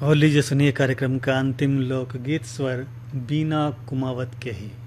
और लीजिए सुनिए कार्यक्रम का अंतिम लोकगीत स्वर बीना कुमावत के ही।